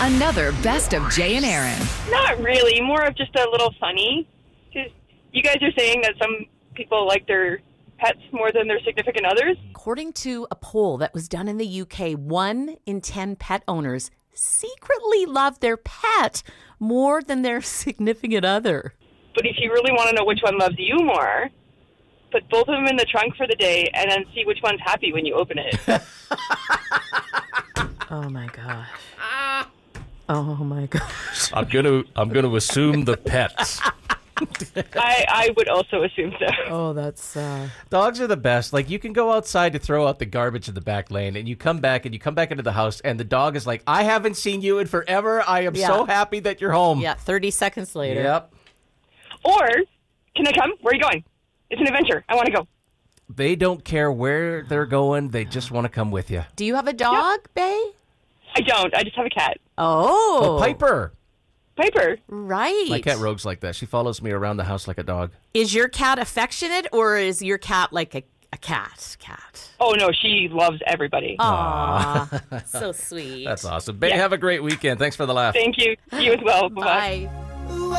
Another Best of Jay and Aaron. Not really, more of just a little funny. 'Cause you guys are saying that some people like their pets more than their significant others. According to a poll that was done in the UK, 1 in 10 pet owners secretly love their pet more than their significant other. But if you really want to know which one loves you more, put both of them in the trunk for the day and then see which one's happy when you open it. Oh my gosh. Oh my gosh. I'm gonna assume the pets. I would also assume so. Oh, that's Dogs are the best. Like, you can go outside to throw out the garbage in the back lane, and you come back into the house, and the dog is like, I haven't seen you in forever. I am so happy that you're home. yeah, 30 seconds later. Yep. Or, can I come? Where are you going? It's an adventure. I want to go. They don't care where they're going. They just want to come with you. Do you have a dog, Bay? I don't. I just have a cat. Oh. Piper. Piper. Right. My cat Rogue's like that. She follows me around the house like a dog. Is your cat affectionate or is your cat like a cat? Oh, no, she loves everybody. Aw. So sweet. That's awesome. Bay, have a great weekend. Thanks for the laugh. Thank you. You as well. Bye-bye. Bye.